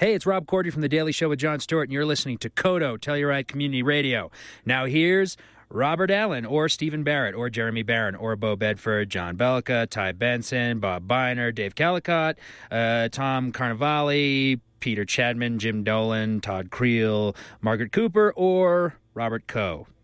Hey, it's Rob Corddry from The Daily Show with Jon Stewart, and you're listening to Kodo Telluride Community Radio. Now here's Robert Allen, or Stephen Barrett, or Jeremy Barron, or Bo Bedford, John Bellica, Ty Benson, Bob Biner, Dave Calicott, Tom Carnivale, Peter Chadman, Jim Dolan, Todd Creel, Margaret Cooper, or Robert Coe.